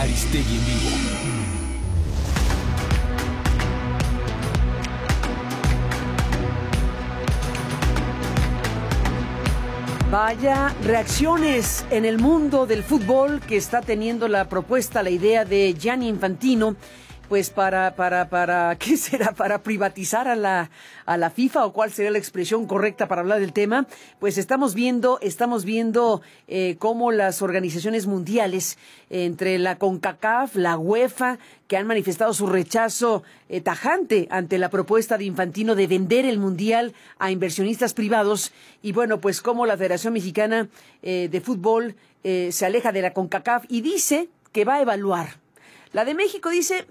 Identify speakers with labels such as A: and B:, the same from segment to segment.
A: Aristegui en vivo.
B: Vaya reacciones en el mundo del fútbol que está teniendo la propuesta, la idea de Gianni Infantino, pues para ¿qué será? Para privatizar a la FIFA, o cuál sería la expresión correcta para hablar del tema. Pues estamos viendo cómo las organizaciones mundiales, entre la CONCACAF, la UEFA, que han manifestado su rechazo tajante ante la propuesta de Infantino de vender el Mundial a inversionistas privados, y bueno, pues cómo la Federación Mexicana de Fútbol se aleja de la CONCACAF y dice que va a evaluar. La de México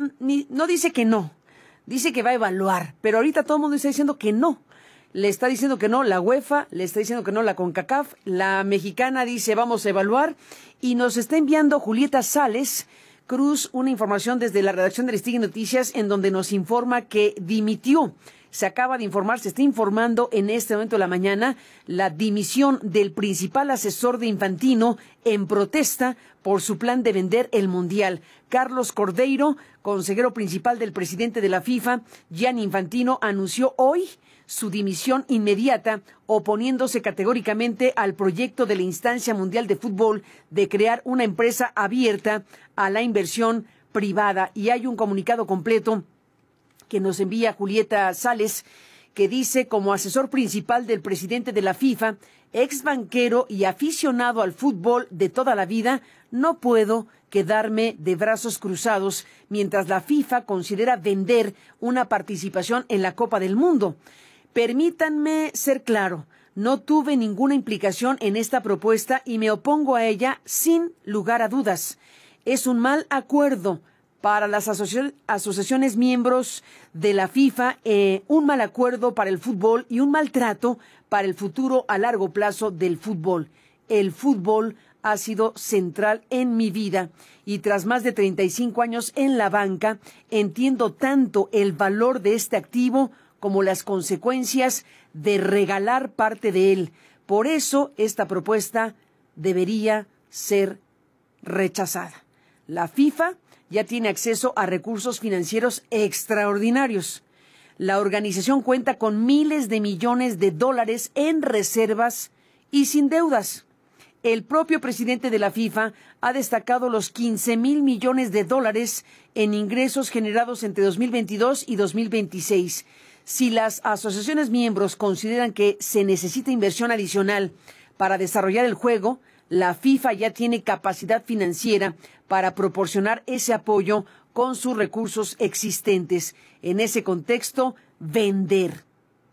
B: no dice que no, dice que va a evaluar, pero ahorita todo el mundo está diciendo que no. Le está diciendo que no la UEFA, le está diciendo que no la CONCACAF, la mexicana dice vamos a evaluar, y nos está enviando Julieta Sales Cruz una información desde la redacción de Aristegui Noticias, en donde nos informa que dimitió. Se acaba de informar, se está informando en este momento de la mañana, la dimisión del principal asesor de Infantino en protesta por su plan de vender el Mundial. Carlos Cordeiro, consejero principal del presidente de la FIFA, Gianni Infantino, anunció hoy su dimisión inmediata, oponiéndose categóricamente al proyecto de la Instancia Mundial de Fútbol de crear una empresa abierta a la inversión privada. Y hay un comunicado completo que nos envía Julieta Sales, que dice: como asesor principal del presidente de la FIFA, ex banquero y aficionado al fútbol de toda la vida, no puedo quedarme de brazos cruzados mientras la FIFA considera vender una participación en la Copa del Mundo. Permítanme ser claro, no tuve ninguna implicación en esta propuesta y me opongo a ella sin lugar a dudas. Es un mal acuerdo para las asociaciones miembros de la FIFA, un mal acuerdo para el fútbol y un maltrato para el futuro a largo plazo del fútbol. El fútbol ha sido central en mi vida y tras más de 35 años en la banca, entiendo tanto el valor de este activo como las consecuencias de regalar parte de él. Por eso esta propuesta debería ser rechazada. La FIFA ya tiene acceso a recursos financieros extraordinarios. La organización cuenta con miles de millones de dólares en reservas y sin deudas. El propio presidente de la FIFA ha destacado los 15,000 millones de dólares en ingresos generados entre 2022 y 2026. Si las asociaciones miembros consideran que se necesita inversión adicional para desarrollar el juego, la FIFA ya tiene capacidad financiera para proporcionar ese apoyo con sus recursos existentes. En ese contexto, vender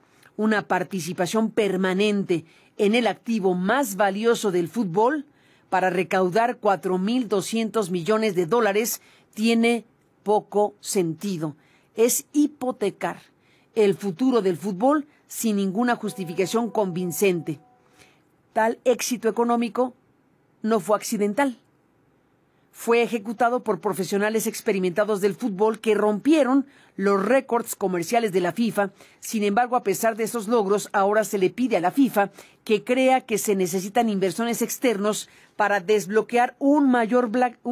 B: una participación permanente en el activo más valioso del fútbol para recaudar 4,200 millones de dólares tiene poco sentido. Es hipotecar el futuro del fútbol sin ninguna justificación convincente. Tal éxito económico no fue accidental. Fue ejecutado por profesionales experimentados del fútbol que rompieron los récords comerciales de la FIFA. Sin embargo, a pesar de esos logros, ahora se le pide a la FIFA que crea que se necesitan inversores externos para desbloquear un mayor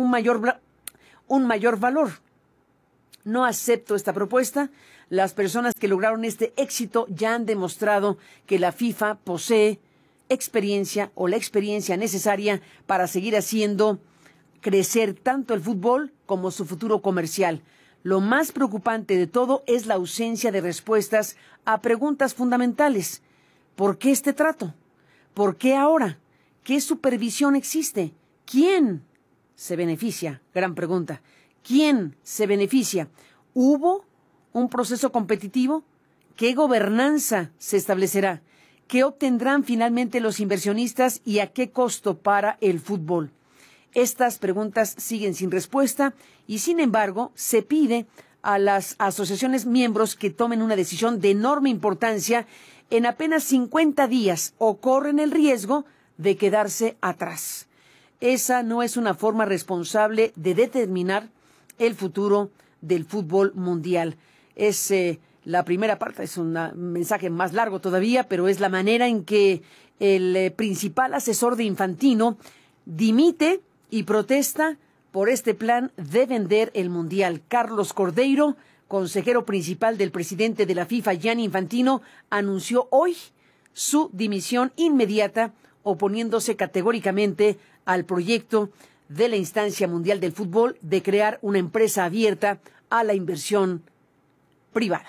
B: valor. No acepto esta propuesta. Las personas que lograron este éxito ya han demostrado que la FIFA posee experiencia o la experiencia necesaria para seguir haciendo crecer tanto el fútbol como su futuro comercial. Lo más preocupante de todo es la ausencia de respuestas a preguntas fundamentales. ¿Por qué este trato? ¿Por qué ahora? ¿Qué supervisión existe? ¿Quién se beneficia? Gran pregunta. ¿Quién se beneficia? ¿Hubo un proceso competitivo? ¿Qué gobernanza se establecerá? ¿Qué obtendrán finalmente los inversionistas y a qué costo para el fútbol? Estas preguntas siguen sin respuesta y, sin embargo, se pide a las asociaciones miembros que tomen una decisión de enorme importancia en apenas 50 días o corren el riesgo de quedarse atrás. Esa no es una forma responsable de determinar el futuro del fútbol mundial. Es la primera parte, es un mensaje más largo todavía, pero es la manera en que el principal asesor de Infantino dimite y protesta por este plan de vender el Mundial. Carlos Cordeiro, consejero principal del presidente de la FIFA, Gianni Infantino, anunció hoy su dimisión inmediata, oponiéndose categóricamente al proyecto de la Instancia Mundial del Fútbol de crear una empresa abierta a la inversión privada.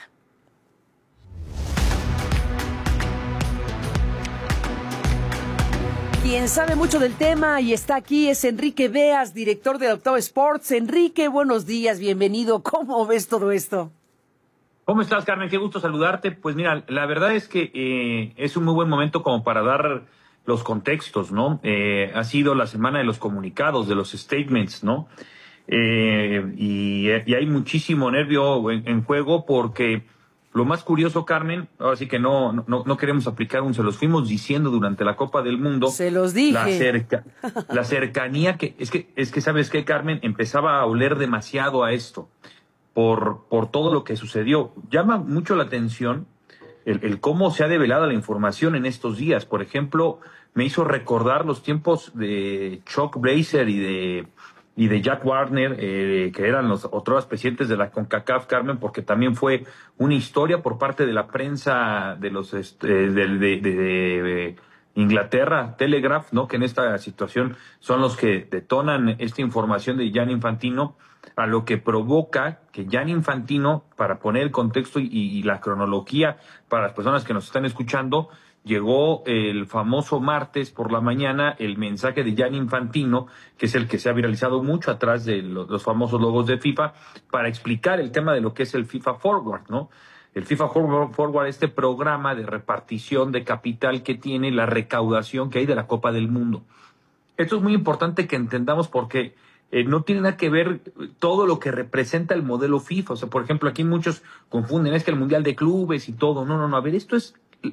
B: Quien sabe mucho del tema y está aquí es Enrique Beas, director de Octavo Sports. Enrique, buenos días, bienvenido. ¿Cómo ves todo esto?
A: ¿Cómo estás, Carmen? Qué gusto saludarte. Pues mira, la verdad es que es un muy buen momento como para dar los contextos, ¿no? Ha sido la semana de los comunicados, de los statements, ¿no? Y hay muchísimo nervio en juego porque lo más curioso, Carmen, ahora sí que no queremos aplicar se los fuimos diciendo durante la Copa del Mundo.
B: Se los dije.
A: La cercanía es que, ¿sabes qué, Carmen? Empezaba a oler demasiado a esto por todo lo que sucedió. Llama mucho la atención el cómo se ha develado la información en estos días. Por ejemplo, me hizo recordar los tiempos de Chuck Blazer y de Jack Warner, que eran los otros presidentes de la CONCACAF, Carmen, porque también fue una historia por parte de la prensa de los de Inglaterra, Telegraph, ¿no? Que en esta situación son los que detonan esta información de Gianni Infantino, a lo que provoca que Gianni Infantino, para poner el contexto y la cronología para las personas que nos están escuchando, llegó el famoso martes por la mañana el mensaje de Gianni Infantino, que es el que se ha viralizado mucho atrás de los famosos logos de FIFA, para explicar el tema de lo que es el FIFA Forward, ¿no? El FIFA Forward, este programa de repartición de capital que tiene, la recaudación que hay de la Copa del Mundo. Esto es muy importante que entendamos porque no tiene nada que ver todo lo que representa el modelo FIFA. O sea, por ejemplo, aquí muchos confunden, es que el Mundial de Clubes y todo. No. A ver, esto es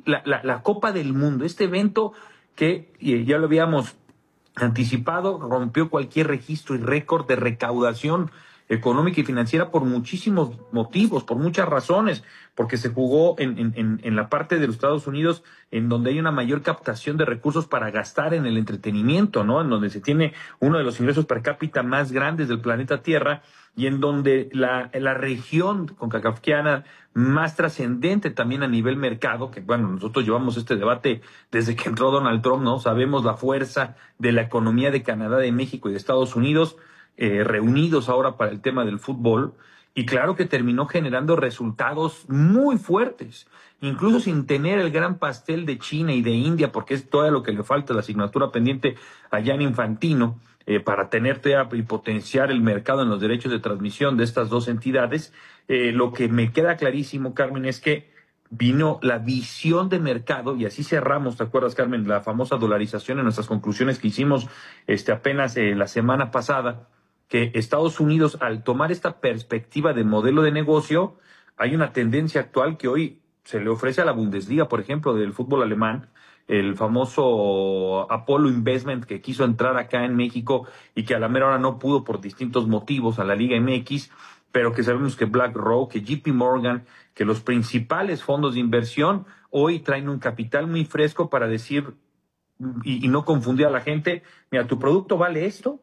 A: la Copa del Mundo, este evento que ya lo habíamos anticipado, rompió cualquier registro y récord de recaudación económica y financiera por muchísimos motivos, por muchas razones, porque se jugó en la parte de los Estados Unidos en donde hay una mayor captación de recursos para gastar en el entretenimiento, ¿no? En donde se tiene uno de los ingresos per cápita más grandes del planeta Tierra y en donde la región concacafquiana más trascendente también a nivel mercado, que bueno, nosotros llevamos este debate desde que entró Donald Trump, ¿no? Sabemos la fuerza de la economía de Canadá, de México y de Estados Unidos, reunidos ahora para el tema del fútbol, y claro que terminó generando resultados muy fuertes, incluso sin tener el gran pastel de China y de India, porque es todo lo que le falta, la asignatura pendiente a Gianni Infantino, para tener y potenciar el mercado en los derechos de transmisión de estas dos entidades. Lo que me queda clarísimo, Carmen, es que vino la visión de mercado, y así cerramos, ¿te acuerdas, Carmen? La famosa dolarización en nuestras conclusiones que hicimos apenas la semana pasada, que Estados Unidos, al tomar esta perspectiva de modelo de negocio, hay una tendencia actual que hoy se le ofrece a la Bundesliga, por ejemplo, del fútbol alemán, el famoso Apollo Investment que quiso entrar acá en México y que a la mera hora no pudo por distintos motivos a la Liga MX, pero que sabemos que BlackRock, que JP Morgan, que los principales fondos de inversión hoy traen un capital muy fresco para decir y no confundir a la gente, mira, tu producto vale esto,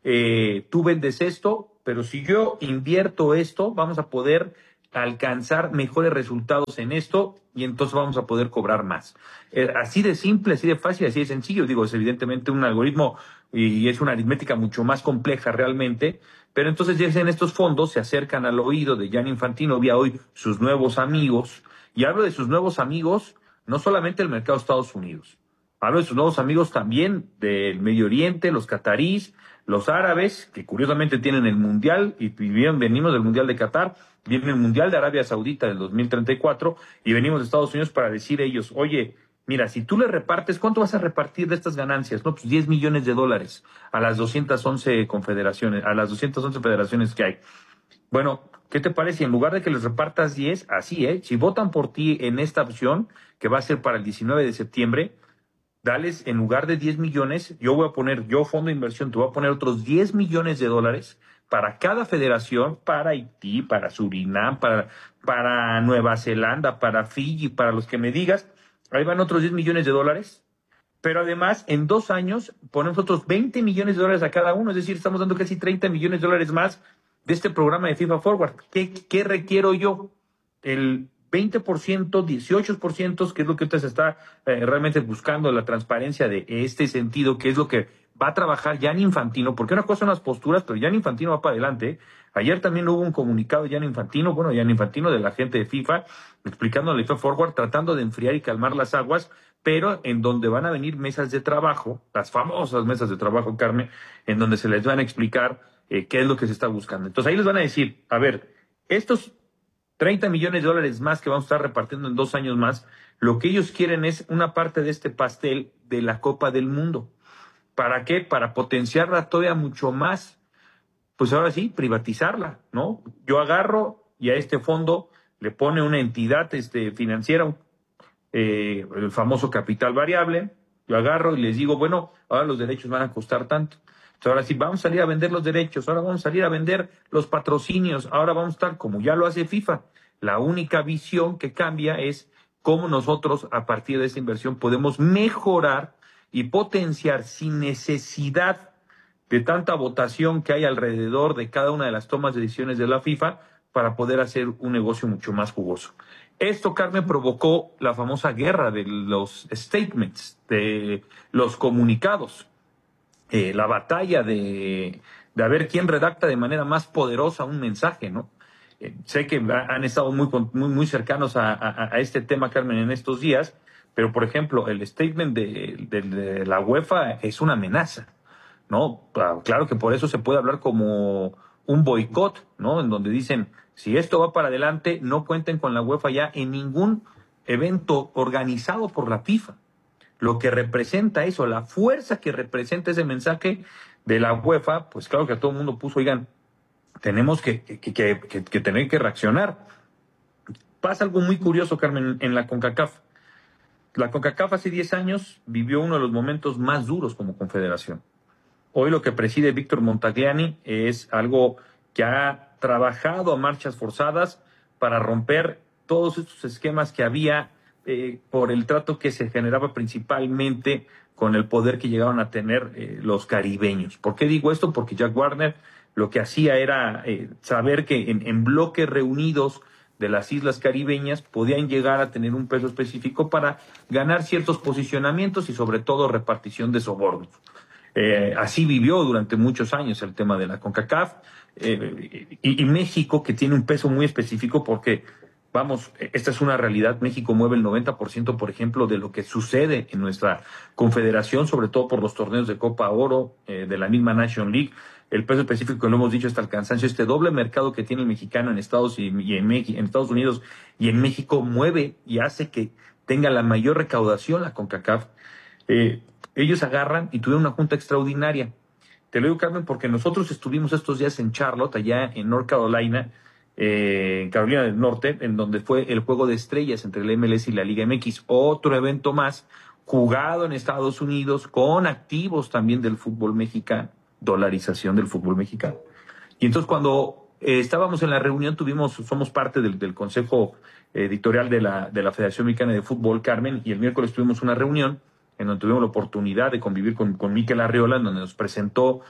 A: tú vendes esto, pero si yo invierto esto, vamos a poder alcanzar mejores resultados en esto y entonces vamos a poder cobrar más. Así de simple, así de fácil, así de sencillo. Digo, es evidentemente un algoritmo y es una aritmética mucho más compleja realmente, pero entonces ya en estos fondos se acercan al oído de Gianni Infantino, vía hoy sus nuevos amigos, y hablo de sus nuevos amigos, no solamente del mercado de Estados Unidos, hablo de sus nuevos amigos también del Medio Oriente, los catarís, los árabes, que curiosamente tienen el Mundial, y venimos del Mundial de Qatar, viene el Mundial de Arabia Saudita del 2034, y venimos de Estados Unidos para decir a ellos, oye, mira, si tú le repartes, ¿cuánto vas a repartir de estas ganancias? No, pues $10 millones a las 211 confederaciones, a las 211 federaciones que hay. Bueno, ¿qué te parece? En lugar de que les repartas 10, así, si votan por ti en esta opción, que va a ser para el 19 de septiembre, dales, en lugar de 10 millones, yo fondo de inversión, te voy a poner otros $10 millones para cada federación, para Haití, para Surinam, para Nueva Zelanda, para Fiji, para los que me digas. Ahí van otros $10 millones pero además en 2 años ponemos otros 20 millones de dólares a cada uno, es decir, estamos dando casi 30 millones de dólares más de este programa de FIFA Forward. ¿Qué requiero yo? El 20%, 18%, que es lo que usted está realmente buscando, la transparencia de este sentido, que es lo que va a trabajar Gianni Infantino, porque una cosa son las posturas, pero Gianni Infantino va para adelante. Ayer también hubo un comunicado de Gianni Infantino, de la gente de FIFA, explicando la FIFA Forward, tratando de enfriar y calmar las aguas, pero en donde van a venir mesas de trabajo, las famosas mesas de trabajo, Carmen, en donde se les van a explicar qué es lo que se está buscando. Entonces ahí les van a decir, a ver, estos 30 millones de dólares más que vamos a estar repartiendo en 2 años más, lo que ellos quieren es una parte de este pastel de la Copa del Mundo. ¿Para qué? Para potenciarla todavía mucho más. Pues ahora sí, privatizarla, ¿no? Yo agarro y a este fondo le pone una entidad financiera, el famoso capital variable. Yo agarro y les digo, bueno, ahora los derechos van a costar tanto. Entonces ahora sí, vamos a salir a vender los derechos, ahora vamos a salir a vender los patrocinios, ahora vamos a estar como ya lo hace FIFA. La única visión que cambia es cómo nosotros, a partir de esta inversión, podemos mejorar y potenciar sin necesidad de tanta votación que hay alrededor de cada una de las tomas de decisiones de la FIFA para poder hacer un negocio mucho más jugoso. Esto, Carmen, provocó la famosa guerra de los statements, de los comunicados, la batalla de a ver quién redacta de manera más poderosa un mensaje, ¿no? Sé que han estado muy cercanos a este tema, Carmen, en estos días, pero, por ejemplo, el statement de la UEFA es una amenaza, ¿no? Claro que por eso se puede hablar como un boicot, ¿no? En donde dicen, si esto va para adelante, no cuenten con la UEFA ya en ningún evento organizado por la FIFA. Lo que representa eso, la fuerza que representa ese mensaje de la UEFA, pues claro que a todo el mundo puso, oigan, tenemos que tener que reaccionar. Pasa algo muy curioso, Carmen, en la CONCACAF. La CONCACAF hace 10 años vivió uno de los momentos más duros como confederación. Hoy lo que preside Víctor Montagliani es algo que ha trabajado a marchas forzadas para romper todos estos esquemas que había por el trato que se generaba principalmente con el poder que llegaron a tener los caribeños. ¿Por qué digo esto? Porque Jack Warner lo que hacía era saber que en bloques reunidos de las islas caribeñas podían llegar a tener un peso específico para ganar ciertos posicionamientos y sobre todo repartición de sobornos. Así vivió durante muchos años el tema de la CONCACAF y México, que tiene un peso muy específico porque, vamos, esta es una realidad. México mueve el 90%, por ejemplo, de lo que sucede en nuestra confederación, sobre todo por los torneos de Copa Oro, de la misma Nation League. El peso específico, lo hemos dicho hasta el cansancio, este doble mercado que tiene el mexicano en Estados Unidos y en México mueve y hace que tenga la mayor recaudación la CONCACAF. Ellos agarran y tuvieron una junta extraordinaria. Te lo digo, Carmen, porque nosotros estuvimos estos días en Charlotte, allá en North Carolina, en Carolina del Norte, en donde fue el juego de estrellas entre el MLS y la Liga MX, otro evento más jugado en Estados Unidos con activos también del fútbol mexicano, dolarización del fútbol mexicano. Y entonces cuando estábamos en la reunión, somos parte del consejo editorial de la Federación Mexicana de Fútbol, Carmen, y el miércoles tuvimos una reunión en donde tuvimos la oportunidad de convivir con Mikel Arriola, en donde nos presentó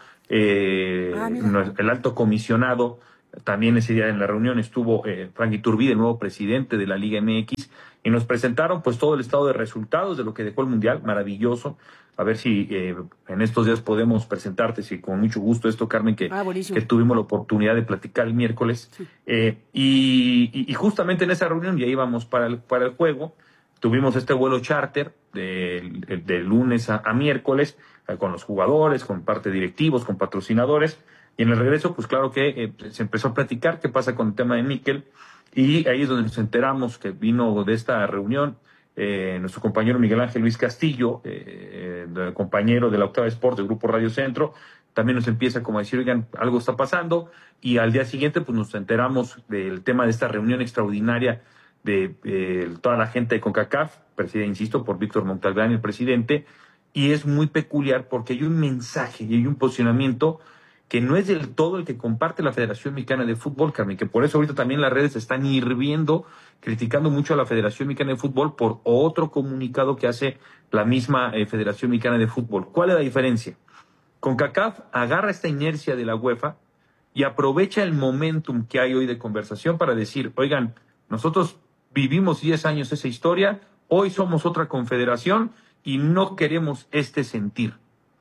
A: el alto comisionado. También ese día en la reunión estuvo Frank Iturbide, el nuevo presidente de la Liga MX, y nos presentaron pues todo el estado de resultados de lo que dejó el Mundial, maravilloso. A ver si en estos días podemos presentarte, sí, con mucho gusto esto, Carmen, que tuvimos la oportunidad de platicar el miércoles. Sí. Y justamente en esa reunión ya íbamos para el juego. Tuvimos este vuelo charter de lunes a miércoles con los jugadores, con parte de directivos, con patrocinadores. Y en el regreso, pues claro que se empezó a platicar qué pasa con el tema de Mikel. Y ahí es donde nos enteramos que vino de esta reunión nuestro compañero Miguel Ángel Luis Castillo, compañero de la Octava Sport del Grupo Radio Centro. También nos empieza como a decir, oigan, algo está pasando. Y al día siguiente, pues nos enteramos del tema de esta reunión extraordinaria de toda la gente de CONCACAF, presidida, insisto, por Víctor Montagliani, el presidente, y es muy peculiar porque hay un mensaje y hay un posicionamiento que no es del todo el que comparte la Federación Mexicana de Fútbol, Carmen, que por eso ahorita también las redes están hirviendo, criticando mucho a la Federación Mexicana de Fútbol por otro comunicado que hace la misma Federación Mexicana de Fútbol. ¿Cuál es la diferencia? CONCACAF agarra esta inercia de la UEFA y aprovecha el momentum que hay hoy de conversación para decir, oigan, nosotros vivimos 10 años esa historia, hoy somos otra confederación y no queremos este sentir.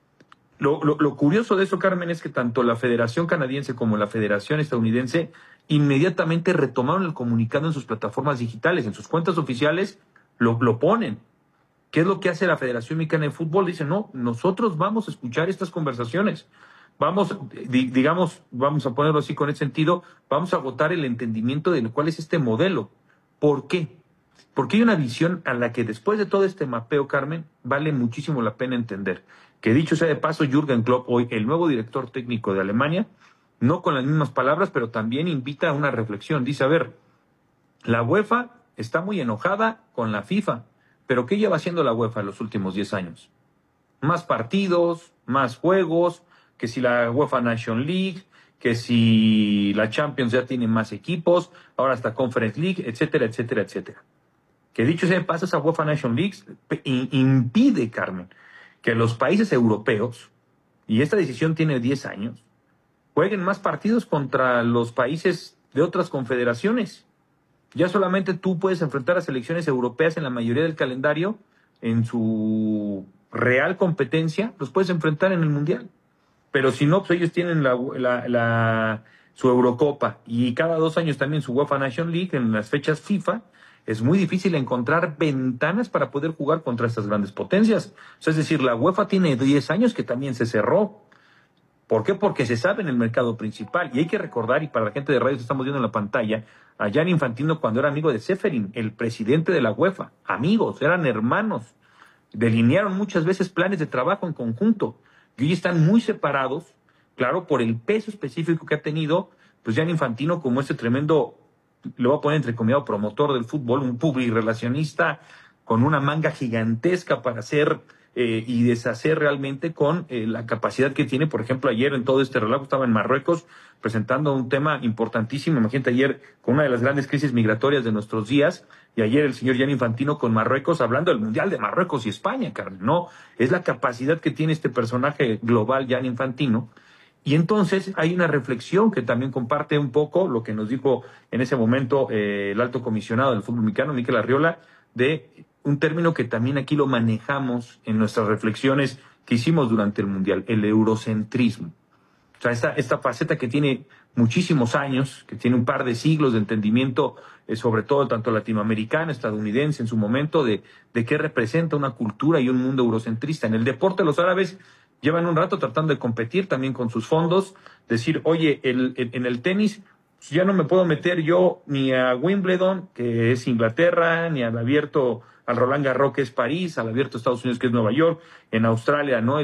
A: Lo curioso de eso, Carmen, es que tanto la Federación Canadiense como la Federación Estadounidense inmediatamente retomaron el comunicado en sus plataformas digitales, en sus cuentas oficiales lo ponen. ¿Qué es lo que hace la Federación Mexicana de Fútbol? Dice, no, nosotros vamos a escuchar estas conversaciones. Vamos, digamos, vamos a ponerlo así con ese sentido, vamos a agotar el entendimiento de cuál es este modelo. ¿Por qué? Porque hay una visión a la que después de todo este mapeo, Carmen, vale muchísimo la pena entender. Que dicho sea de paso, Jürgen Klopp, hoy el nuevo director técnico de Alemania, no con las mismas palabras, pero también invita a una reflexión. Dice, a ver, la UEFA está muy enojada con la FIFA, pero ¿qué lleva haciendo la UEFA en los últimos 10 años? Más partidos, más juegos, que si la UEFA Nation League, que si la Champions ya tiene más equipos, ahora hasta Conference League, etcétera, etcétera, etcétera. Que dicho sea de paso, esa UEFA Nation League impide, Carmen, que los países europeos, y esta decisión tiene 10 años, jueguen más partidos contra los países de otras confederaciones. Ya solamente tú puedes enfrentar a selecciones europeas en la mayoría del calendario, en su real competencia, los puedes enfrentar en el Mundial. Pero si no, pues ellos tienen su Eurocopa y cada 2 años también su UEFA Nation League en las fechas FIFA. Es muy difícil encontrar ventanas para poder jugar contra estas grandes potencias. O sea, es decir, la UEFA tiene 10 años que también se cerró. ¿Por qué? Porque se sabe en el mercado principal. Y hay que recordar, y para la gente de radio que estamos viendo en la pantalla, a Gianni Infantino cuando era amigo de Ceferin, el presidente de la UEFA. Amigos, eran hermanos. Delinearon muchas veces planes de trabajo en conjunto. Y hoy están muy separados, claro, por el peso específico que ha tenido, pues Gianni Infantino como ese tremendo, lo voy a poner entrecomillado, promotor del fútbol, un publirelacionista con una manga gigantesca para hacer y deshacer realmente con la capacidad que tiene. Por ejemplo, ayer en todo este relajo estaba en Marruecos presentando un tema importantísimo. Imagínate ayer con una de las grandes crisis migratorias de nuestros días, y ayer el señor Gianni Infantino con Marruecos hablando del Mundial de Marruecos y España, Carmen. No, es la capacidad que tiene este personaje global, Gianni Infantino. Y entonces hay una reflexión que también comparte un poco lo que nos dijo en ese momento el alto comisionado del fútbol mexicano, Mikel Arriola, de un término que también aquí lo manejamos en nuestras reflexiones que hicimos durante el Mundial, el eurocentrismo. O sea, esta faceta que tiene muchísimos años, que tiene un par de siglos de entendimiento, sobre todo tanto latinoamericano, estadounidense en su momento, de qué representa una cultura y un mundo eurocentrista. En el deporte los árabes llevan un rato tratando de competir también con sus fondos, decir, oye, en el tenis ya no me puedo meter yo ni a Wimbledon, que es Inglaterra, ni al abierto, al Roland Garros, que es París, al abierto de Estados Unidos, que es Nueva York, en Australia, ¿no?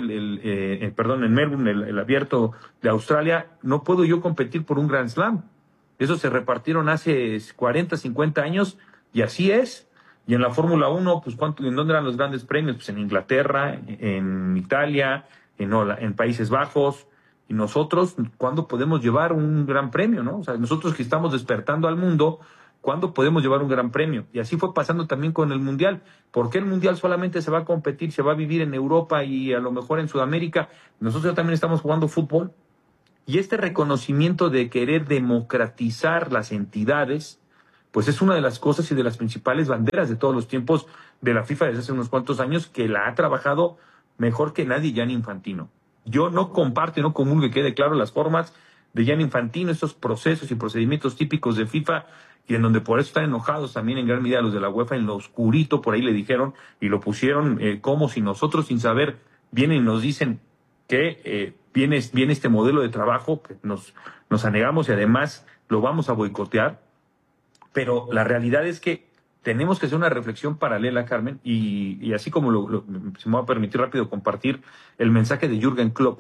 A: En Melbourne, el abierto de Australia, no puedo yo competir por un Grand Slam. Eso se repartieron hace 40, 50 años, y así es. Y en la Fórmula 1, pues, ¿en dónde eran los grandes premios? Pues en Inglaterra, en Italia, en Países Bajos. Y nosotros, ¿cuándo podemos llevar un gran premio, no? O sea, nosotros que estamos despertando al mundo, ¿cuándo podemos llevar un gran premio? Y así fue pasando también con el Mundial. ¿Por qué el Mundial solamente se va a competir, se va a vivir en Europa y a lo mejor en Sudamérica? Nosotros también estamos jugando fútbol. Y este reconocimiento de querer democratizar las entidades, pues es una de las cosas y de las principales banderas de todos los tiempos de la FIFA desde hace unos cuantos años, que la ha trabajado mejor que nadie Gianni Infantino. Yo no comparto y no comulgo, que quede claro, las formas de Gianni Infantino, estos procesos y procedimientos típicos de FIFA, y en donde por eso están enojados también en gran medida los de la UEFA, en lo oscurito, por ahí le dijeron, y lo pusieron como si nosotros sin saber vienen y nos dicen que viene este modelo de trabajo, que nos anegamos y además lo vamos a boicotear. Pero la realidad es que tenemos que hacer una reflexión paralela, Carmen, y así como se me va a permitir rápido compartir el mensaje de Jürgen Klopp,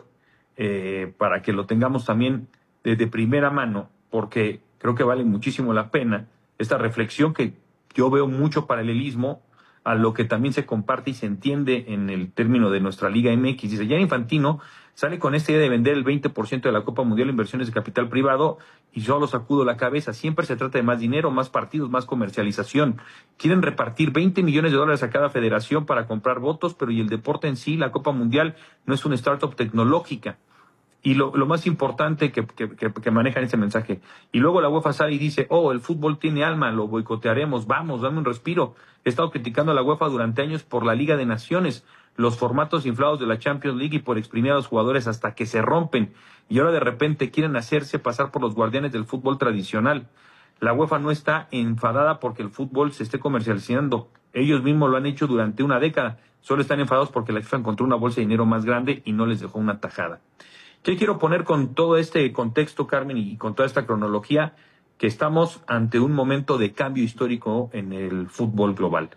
A: para que lo tengamos también de primera mano, porque creo que vale muchísimo la pena esta reflexión, que yo veo mucho paralelismo a lo que también se comparte y se entiende en el término de nuestra Liga MX. Dice, Gianni Infantino sale con esta idea de vender el 20% de la Copa Mundial a inversiones de capital privado y solo sacudo la cabeza. Siempre se trata de más dinero, más partidos, más comercialización. Quieren repartir $20 millones a cada federación para comprar votos, pero y el deporte en sí, la Copa Mundial, no es una startup tecnológica. Y lo más importante que manejan ese mensaje. Y luego la UEFA sale y dice, el fútbol tiene alma, lo boicotearemos, vamos, dame un respiro. He estado criticando a la UEFA durante años por la Liga de Naciones, los formatos inflados de la Champions League y por exprimir a los jugadores hasta que se rompen. Y ahora de repente quieren hacerse pasar por los guardianes del fútbol tradicional. La UEFA no está enfadada porque el fútbol se esté comercializando. Ellos mismos lo han hecho durante una década. Solo están enfadados porque la FIFA encontró una bolsa de dinero más grande y no les dejó una tajada. ¿Qué quiero poner con todo este contexto, Carmen, y con toda esta cronología? Que estamos ante un momento de cambio histórico en el fútbol global.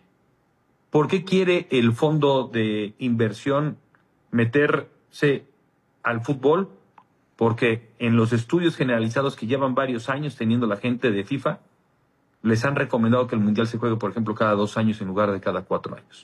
A: ¿Por qué quiere el fondo de inversión meterse al fútbol? Porque en los estudios generalizados que llevan varios años teniendo la gente de FIFA, les han recomendado que el Mundial se juegue, por ejemplo, cada 2 años en lugar de cada 4 años.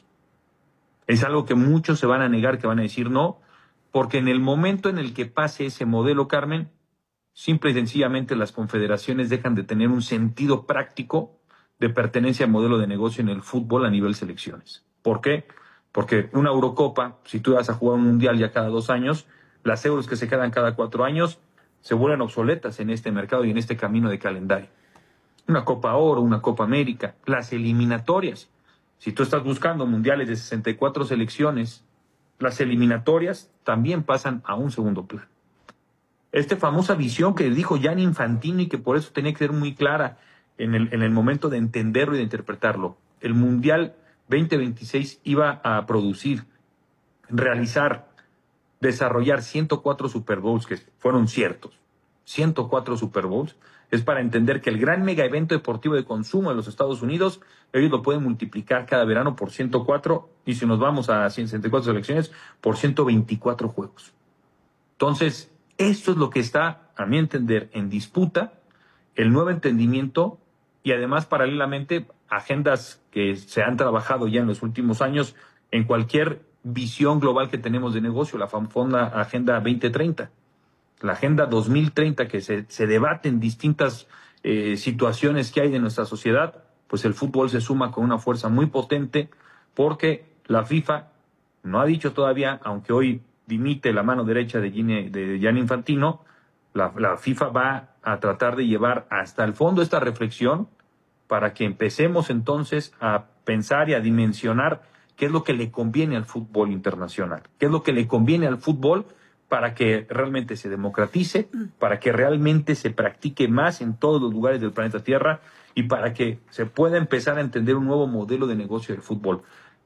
A: Es algo que muchos se van a negar, que van a decir no, porque en el momento en el que pase ese modelo, Carmen, simple y sencillamente las confederaciones dejan de tener un sentido práctico de pertenencia al modelo de negocio en el fútbol a nivel selecciones. ¿Por qué? Porque una Eurocopa, si tú vas a jugar un Mundial ya cada 2 años, las euros que se quedan cada 4 años se vuelven obsoletas en este mercado y en este camino de calendario. Una Copa Oro, una Copa América, las eliminatorias. Si tú estás buscando mundiales de 64 selecciones, las eliminatorias también pasan a un segundo plano. Esta famosa visión que dijo Gianni Infantino y que por eso tenía que ser muy clara en el momento de entenderlo y de interpretarlo. El Mundial 2026 iba a producir, realizar, desarrollar 104 Super Bowls, que fueron ciertos. 104 Super Bowls. Es para entender que el gran mega evento deportivo de consumo de los Estados Unidos, ellos lo pueden multiplicar cada verano por 104, y si nos vamos a 164 selecciones, por 124 juegos. Entonces, esto es lo que está, a mi entender, en disputa, el nuevo entendimiento y además, paralelamente, agendas que se han trabajado ya en los últimos años en cualquier visión global que tenemos de negocio, la famosa Agenda 2030. La Agenda 2030 que se debate en distintas situaciones que hay de nuestra sociedad, pues el fútbol se suma con una fuerza muy potente porque la FIFA no ha dicho todavía, aunque hoy dimite la mano derecha de Gianni Infantino, la FIFA va a tratar de llevar hasta el fondo esta reflexión para que empecemos entonces a pensar y a dimensionar qué es lo que le conviene al fútbol internacional, qué es lo que le conviene al fútbol para que realmente se democratice, para que realmente se practique más en todos los lugares del planeta Tierra y para que se pueda empezar a entender un nuevo modelo de negocio del fútbol.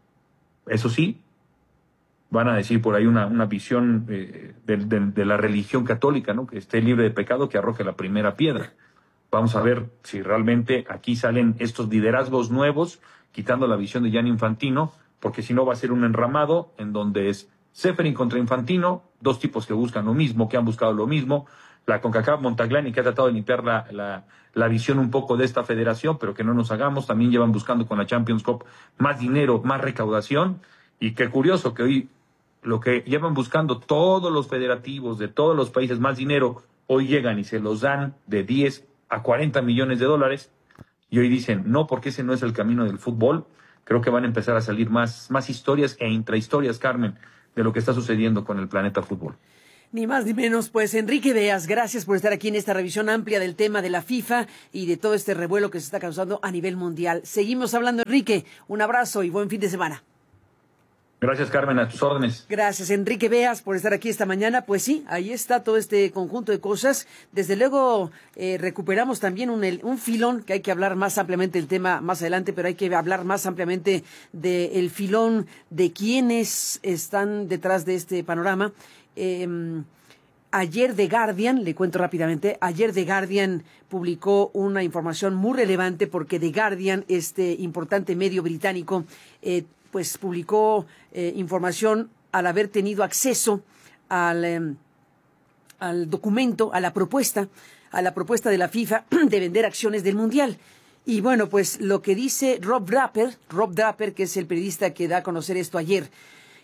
A: Eso sí, van a decir por ahí una visión de la religión católica, ¿no? Que esté libre de pecado, que arroje la primera piedra. Vamos a ver si realmente aquí salen estos liderazgos nuevos, quitando la visión de Gianni Infantino, porque si no va a ser un enramado en donde es Ceferin contra Infantino, 2 tipos que buscan lo mismo, que han buscado lo mismo, la CONCACAF Montaglani, que ha tratado de limpiar la visión un poco de esta federación, pero que no nos hagamos, también llevan buscando con la Champions Cup más dinero, más recaudación, y qué curioso que hoy lo que llevan buscando todos los federativos de todos los países, más dinero, hoy llegan y se los dan de 10 a 40 millones de dólares, y hoy dicen, no, porque ese no es el camino del fútbol. Creo que van a empezar a salir más historias e intrahistorias, Carmen, de lo que está sucediendo con el planeta fútbol.
B: Ni más ni menos, pues Enrique Beas, gracias por estar aquí en esta revisión amplia del tema de la FIFA y de todo este revuelo que se está causando a nivel mundial. Seguimos hablando, Enrique. Un abrazo y buen fin de semana.
A: Gracias, Carmen, a tus órdenes.
B: Gracias, Enrique Beas, por estar aquí esta mañana. Pues sí, ahí está todo este conjunto de cosas. Desde luego, recuperamos también un filón, que hay que hablar más ampliamente del tema más adelante, pero hay que hablar más ampliamente del filón de quienes están detrás de este panorama. Ayer The Guardian, le cuento rápidamente, ayer The Guardian publicó una información muy relevante porque The Guardian, este importante medio británico, pues publicó información al haber tenido acceso al documento, a la propuesta de la FIFA de vender acciones del Mundial. Y bueno, pues lo que dice Rob Draper, que es el periodista que da a conocer esto ayer,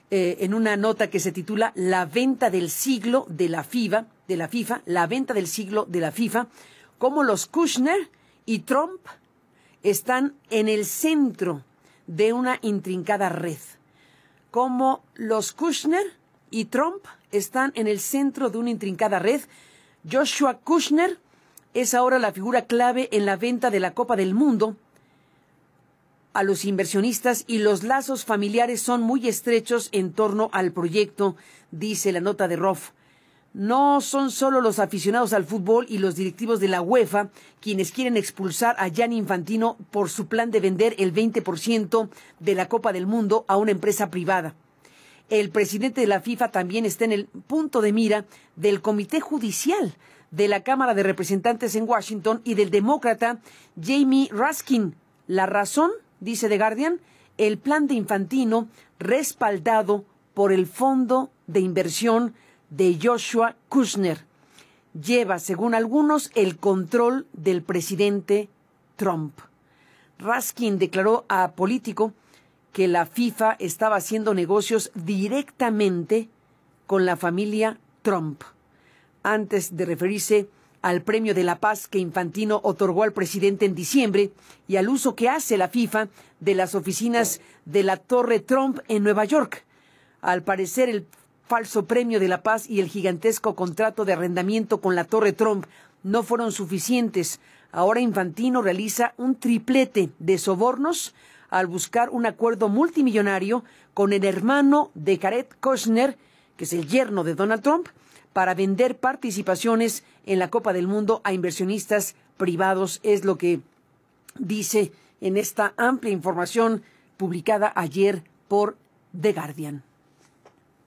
B: en una nota que se titula La venta del siglo de la FIFA, la venta del siglo de la FIFA, cómo los Kushner y Trump están en el centro de una intrincada red. Cómo los Kushner y Trump están en el centro de una intrincada red. Joshua Kushner es ahora la figura clave en la venta de la Copa del Mundo a los inversionistas y los lazos familiares son muy estrechos en torno al proyecto, dice la nota de Roff. No son solo los aficionados al fútbol y los directivos de la UEFA quienes quieren expulsar a Gianni Infantino por su plan de vender el 20% de la Copa del Mundo a una empresa privada. El presidente de la FIFA también está en el punto de mira del Comité Judicial de la Cámara de Representantes en Washington y del demócrata Jamie Raskin. La razón, dice The Guardian, el plan de Infantino respaldado por el fondo de inversión de Joshua Kushner lleva, según algunos, el control del presidente Trump. Raskin declaró a Político que la FIFA estaba haciendo negocios directamente con la familia Trump, antes de referirse al Premio de la Paz que Infantino otorgó al presidente en diciembre y al uso que hace la FIFA de las oficinas de la Torre Trump en Nueva York. Al parecer, el falso Premio de la Paz y el gigantesco contrato de arrendamiento con la Torre Trump no fueron suficientes. Ahora Infantino realiza un triplete de sobornos al buscar un acuerdo multimillonario con el hermano de Jared Kushner, que es el yerno de Donald Trump, para vender participaciones en la Copa del Mundo a inversionistas privados, es lo que dice en esta amplia información publicada ayer por The Guardian.